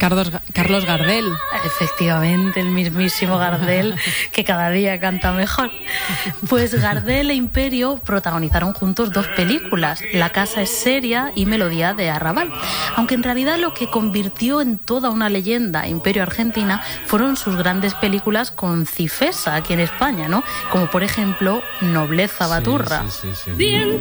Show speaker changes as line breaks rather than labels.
Carlos Gardel.
Efectivamente, el mismísimo Gardel, que cada día canta mejor. Pues Gardel e Imperio protagonizaron juntos 2 películas, La casa es seria y Melodía de Arrabal. Aunque en realidad lo que convirtió en toda una leyenda a Imperio Argentina fueron sus grandes películas con Cifesa aquí en España, ¿no? Como por ejemplo Nobleza Baturra.
Sí.